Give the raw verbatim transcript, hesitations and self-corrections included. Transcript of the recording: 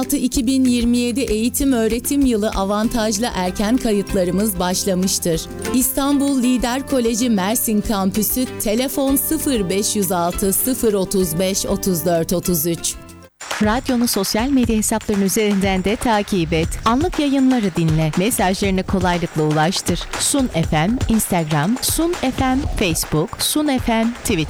iki bin yirmi yedi eğitim öğretim yılı avantajlı erken kayıtlarımız başlamıştır. İstanbul Lider Koleji Mersin Kampüsü telefon sıfır beş yüz altı sıfır otuz beş otuz dört otuz üç. Radyonu sosyal medya hesaplarının üzerinden de takip et. Anlık yayınları dinle. Mesajlarını kolaylıkla ulaştır. Sun F M, Instagram, Sun F M, Facebook, Sun F M, Twitter.